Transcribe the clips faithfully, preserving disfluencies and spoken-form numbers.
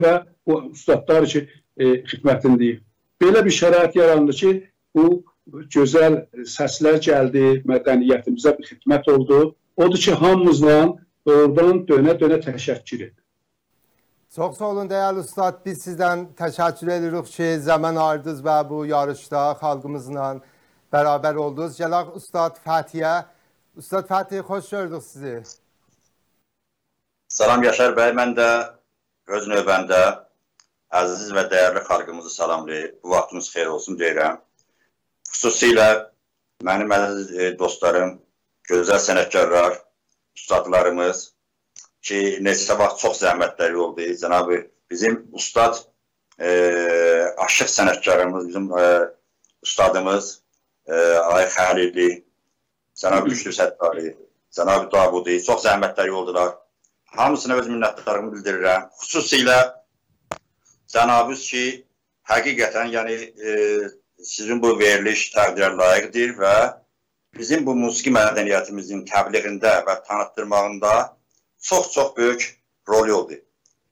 və o ustadlar ki, e, xidmətindəyik. Belə bir şərait yarandı ki, bu gözəl səslər gəldi, mədəniyyətimizə bir xidmət oldu. Odur ki, hamımızla oradan dönə-dönə təşəkkür edir. Çox sağ olun dəyərli ustad. Biz sizdən təşəkkür edirik ki, zaman ayırdınız və bu yarışda xalqımızla bərabər oldunuz. Gələk ustad Fəthiyə. Ustad Fəthiyə, xoş gördük sizi. Salam Yaşar bəy, mən də öz növbəndə əziz və dəyərli xalqımızı salamlayıb, bu vaxtımız xeyir olsun deyirəm. Xüsusilə mənim əziz dostlarım, gözəl sənətkarlar, ustadlarımız ki, neçə vaxt çox zəhmətləri oldu. Cənab-ı bizim ustad, e, aşıq sənətkarımız, bizim e, ustadımız e, Ay Xəlili, Cənab-ı Güçlü Səttari, Cənab-ı Davudi, çox zəhmətləri oldular. Hamısına öz minnətdarlığımı bildirirəm. Xüsusilə cənabınız ki, həqiqətən yəni, e, sizin bu veriliş təqdirə layiqdir və bizim bu musiqi mədəniyyətimizin təbliğində və tanıtdırmağında çox-çox böyük rol oldu.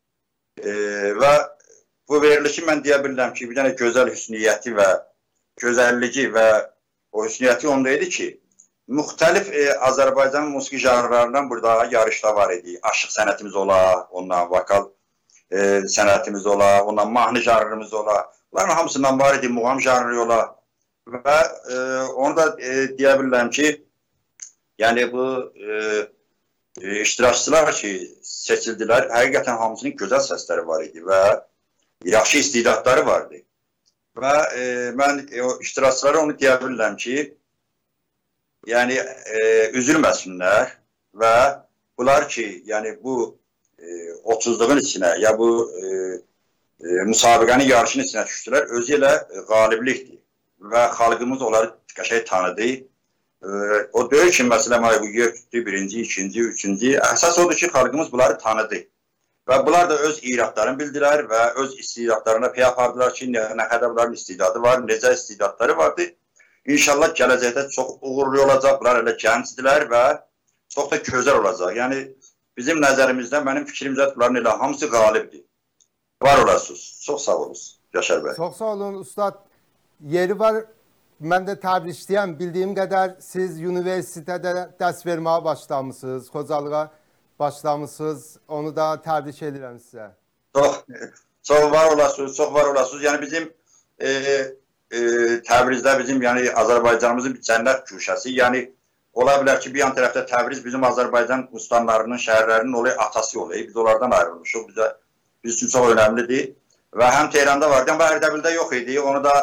E, və bu verilişi mən deyə bilirəm ki, bir dənə gözəl hüsniyyəti və gözəlliyi və o hüsniyyəti onda idi ki, müxtəlif e, Azərbaycan musiqi janrlarından burada yarışda var idi. Aşıq sənətimiz ola, ondan vokal e, sənətimiz ola, ondan mahnı janrımız ola. Bunların hamısından var idi, muğam janrı ola. Və e, onu da e, deyə bilirəm ki, yəni bu e, e, iştirakçılar ki, seçildilər, həqiqətən hamısının gözəl səsləri var idi və yaxşı istedadları vardı. Və e, mən e, o iştirakçılara onu deyə bilirəm ki, yəni e, üzülməsinlər və bunlar ki, yəni bu e, otuzluğun içinə ya bu e, e, müsabiqənin yarışının içinə düşdülər, özü ilə e, qaliblikdir və xalqımız onları qəşəng tanıdı. E, o deyil ki, məsələn, bu yetdi, birinci, ikinci, üçüncü, əsas odur ki, xalqımız bunları tanıdı və bunlar da öz iradlarını bildilər və öz istedadlarına pey apardılar ki, nə, nə qədər bunların istedadı var, necə istedadları vardı. İnşallah gələcəkdə çox uğurlu olacaq, bunlar elə gəncdirlər və çox da gözəl olacaq. Yəni, bizim nəzərimizdə, mənim fikrimcə bunların elə hamısı qalibdir. Var olasınız. Çox sağ olun, Yaşar bəy. Çox sağ olun, ustad. Yeri var, mən də təbrikləyəm. Bildiyim qədər siz universitetdə dərs verməyə başlamışsınız, xocalığa başlamışsınız. Onu da təbrik edirəm sizə. Çox, çox var olasınız, çox var olasınız. Yəni, bizim... E, E, Təbrizdə bizim, yəni Azərbaycanımızın bir cənnət güşəsi, yəni ola bilər ki, bir yan tərəfdə Təbriz bizim Azərbaycan ustanlarının, şəhərlərinin olayı atası olayı, biz onlardan ayrılmışıq, bizə, biz üçün çox önəmlidir və həm Tehranda vardı, amma Ərdəbildə yox idi, onu da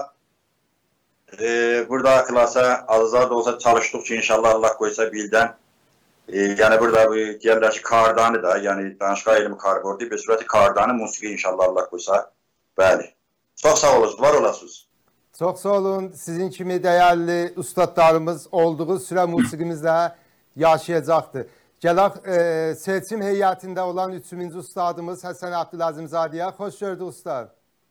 e, burada klasa azad olsa çalışdıq ki, inşallah Allah qoysa bir ildən, e, yəni burada deyərlər ki, Kardanı da, yəni danışqa elmi karbordu, bir sürəti Kardanı, musiqi inşallah Allah qoysa, bəli. Çox sağ olasınız, var olasınız. Çox sağ olun. Sizin kimi dəyərli ustadlarımız olduğu sürə musiqimizlə yaşayacaqdır. Gələk e, seçim heyətində olan üçüncü ustadımız Həsən Abdülazimzadəyə. Xoş gördük ustad.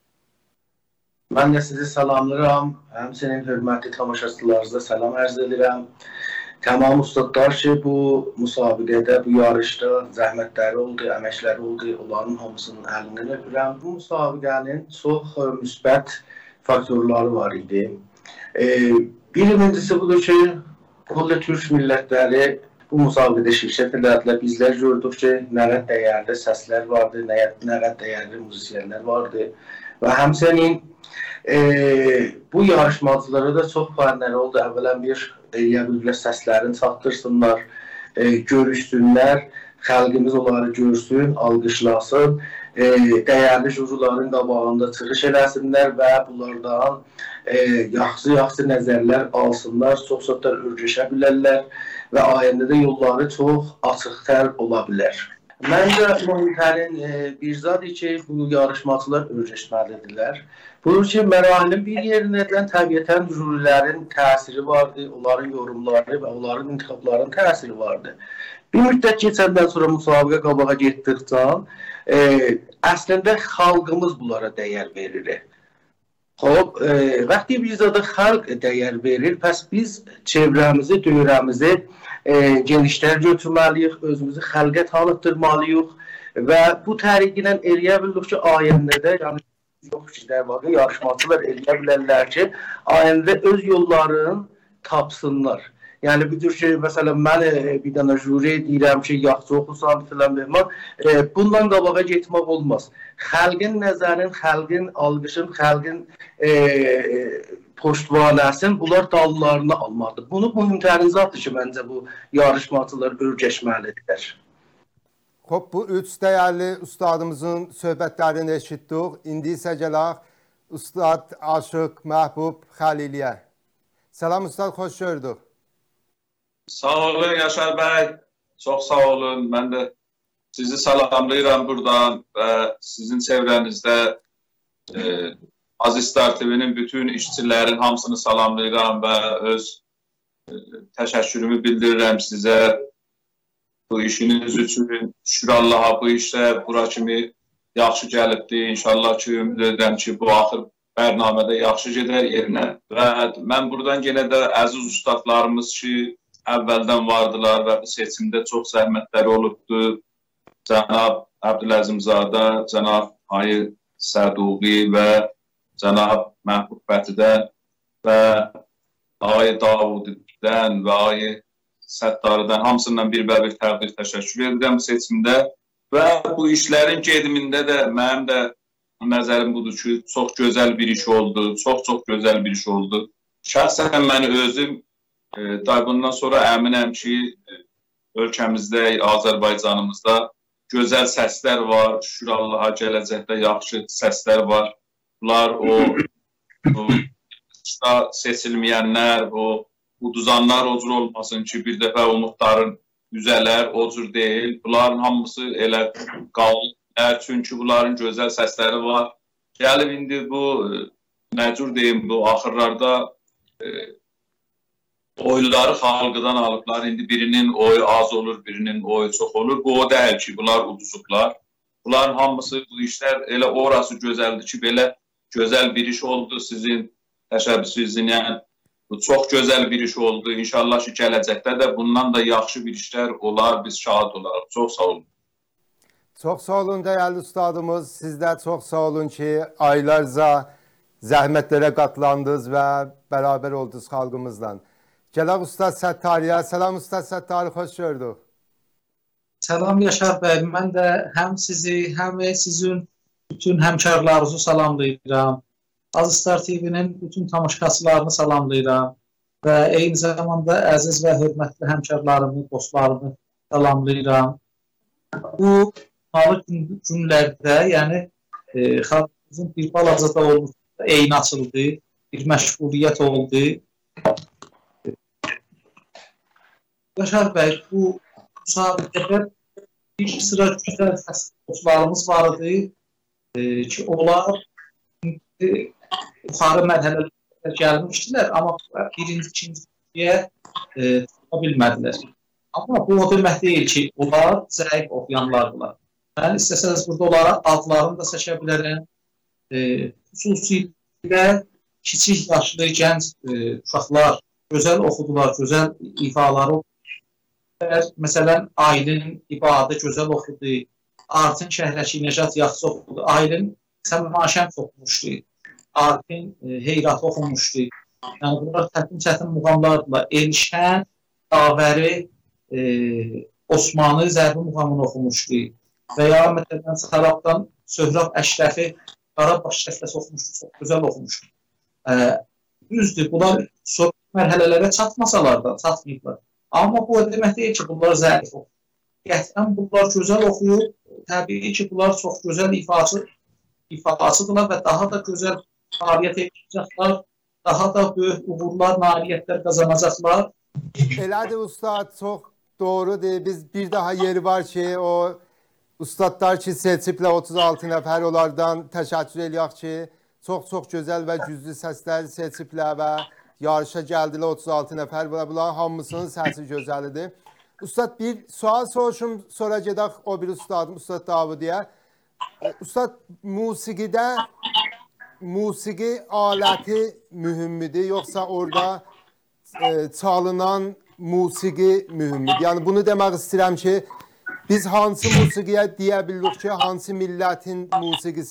Mən də sizi salamlayıram. Həmçinin hörmətli tamaşaçılarınıza salam ərz edirəm. Tamam ustadlar ki, bu müsabiqədə, bu yarışda zəhmətləri oldu, əməkləri oldu. Onların hamısının əlindən öpürəm. Bu müsabiqənin çox müsbət faktorları var idi. Ee, birincisi budur ki, Kollu Türk millətləri bu müsabiqədə şirkət elədilər. Bizlər gördük ki, nə qədər dəyərli səslər vardı, nə qədər dəyərli müzisyenlər vardı. Və həmçinin e, bu yarışmacılara da çox faydaları oldu. Əvvələn bir eləyə bilirlər səslərini çatdırsınlar, e, görüşsünlər, xalqımız onları görsün, alqışlasın. E, dəyərli jürilərin qabağında çıxış eləsinlər və bunlardan e, yaxşı-yaxşı nəzərlər alsınlar, çox-çoxlar örgəşə bilərlər və ayəndə də yolları çox açıq-tər ola bilər. Məncə, mühitlərin e, bir zadı ki, bu yarışmacılar örgəşməlidirlər. Budur ki, mərahilin bir yerinədən təbiətən jürilərin təsiri vardı, onların yorumları və onların intiqabların təsiri vardı. Bir müddət keçəndən sonra müsabiqə qabağa getdikcə, e, əslində xalqımız bunlara dəyər verir. Xoş, e, vaxtı bizdə də xalq dəyər verir, pəs biz çevrəmizi, dövrəmizi e, genişlər götürməliyik, özümüzü xalqa tanıtdırmalıyıq Və bu tərəqilə eləyə bildik ki, ayəndə də, yəni yox ki, dəvədə yarışmaçılar eləyə bilərlər ki, ayəndə öz yollarını tapsınlar. Yəni bir tür ki, məsələn, mən bir dənə jüri deyirəm ki, yaxşı oxusan filan bilməm, e, bundan qabağa getmək olmaz. Xalqın nəzərin, xalqın alqışın, xalqın e, poştvanəsin bunlar dallarını almalıdır. Bunu bu müntərizatdır ki, məncə bu yarışmaçılar örgəşməlidirlər. Hop, bu üç dəyərli ustadımızın söhbətlərini eşitdik. İndi isə gələk Ustad Aşıq Məhbub Xəliliyə. Salam Ustad, xoş gördük. Sağ olun Yaşar bəy, çox sağ olun. Mən də sizi salamlayıram buradan və sizin çevrənizdə e, Aziz Star T V-nin bütün işçilərin hamısını salamlayıram və öz e, təşəkkürümü bildirirəm sizə. Bu işiniz üçün şükür Allaha bu işlə bura kimi yaxşı gəlibdi. İnşallah ki, ümid edirəm ki, bu axır bərnamədə yaxşı gedər yerinə. Və mən buradan yenə də əziz ustadlarımız ki, əvvəldən vardılar və bu seçimdə çox zəhmətləri olubdu. Cənab Əbdüləzimzadə, cənab Ayı Səduqi və cənab Məhbub Bətidən və Ayı Davudidən və Ayı Səttarıdan hamısından bir və bir təqdir təşəkkür edirəm seçimdə və bu işlərin gedimində də mənim də nəzərim budur ki, çox gözəl bir iş oldu, çox-çox gözəl bir iş oldu. Şəxsən mən özüm e, bundan sonra əminəm ki, ölkəmizdə, Azərbaycanımızda gözəl səslər var, şükür Allaha gələcəkdə yaxşı səslər var. Bunlar o, o seçilməyənlər, o uduzanlar o cür olmasın ki, bir dəfə o muxtarın üzələr o cür deyil. Bunların hamısı elə qalır, çünki bunların gözəl səsləri var. Gəlib indi bu, nə cür deyim, bu axırlarda e, oyları xalqıdan alıblar. İndi birinin oyu az olur, birinin oyu çox olur. Bu o deyil ki, bunlar uduzublar. Bunların hamısı, bu işlər elə orası gözəldir ki, belə gözəl bir iş oldu sizin təşəbbüsünüzün, yəni. Bu çox gözəl bir iş oldu. İnşallah ki, gələcəkdə də bundan da yaxşı bir işlər olar, biz şahid olarıq. Çox sağ olun. Çox sağ olun dəyərli ustadımız. Siz də çox sağ olun ki, aylarca zəhmətlərə qatlandınız və bərabər oldunuz xalqımızla. Gələk Ustad Səttariyə. Salam Ustad Səttari, xoş gördük. Salam Yaşar bəy. Mən də həm sizi, həm sizin bütün həmkarlarınızı salamlayıram. Aziz Star T V-nin bütün tamaşaçılarını salamlayıram və eyni zamanda əziz və hörmətli həmkarlarımı, dostlarımı salamlayıram. Bu halı günlərdə, yəni e, xalqımızın bir balaca da olmuş, eyni açıldı, bir məşğuliyyət oldu. Yaşar bəy, bu müsabiqədə bir sıra güzel dostlarımız vardı e, ki, onlar e, yuxarı mərhələlərə gəlmişdilər, amma birinci, ikinciyə e, çıxa bilmədilər. Amma bu o demək deyil ki, onlar zəif oxuyanlardılar. Mən istəsəniz burada onlara adlarını da seçə bilərəm. E, xüsusilə kiçik yaşlı gənc e, uşaqlar gözəl oxudular, gözəl ifaları oxudular. Məsələn, Aylin İbadə gözəl oxudu, Artin Şəhrəki Necat yaxşı oxudu, Aylin Səməşəm oxumuşdu. Artin e, Heyrat oxumuşdu. Yəni, bunlar çətin-çətin muğamlardılar. Elşən, Davəri, e, Osmanlı Zərbi muğamını oxumuşdu. Və ya məsələn, Sarabdan Söhrab Əşrəfi Qarabaş şəkləsi oxumuşdu, çox gözəl oxumuşdu. E, düzdür, bunlar son mərhələlərə çatmasalar da, çatmayıblar. Amma bu demək deyil ki, bunlar zərif oxuyur. Qətlən bunlar gözəl oxuyur. Təbii ki, bunlar çox gözəl ifaçı, ifasıdırlar və daha da gözəl fəaliyyət edəcəklər, daha da böyük uğurlar, nailiyyətlər qazanacaqlar. Elədir Ustad, çox doğrudur. Biz bir daha yeri var ki, o ustadlar ki, seçiblə otuz altı nəfər onlardan təşəkkür eləyək ki, çox-çox gözəl və güclü səslər seçiblə və yarışa gəldilər otuz altı nəfər. Bunların hamısının səsi gözəlidir. Ustad, bir sual soruşum, sonra gedək o bir ustadım, Ustad Davudiyə. Ustad, musiqidə musiqi aləti mühümmidir, yoxsa orada e, çalınan musiqi mühümmidir? Yəni bunu demək istəyirəm ki, Biz hansı musiqiyə deyə bilirik ki, hansı millətin musiqisi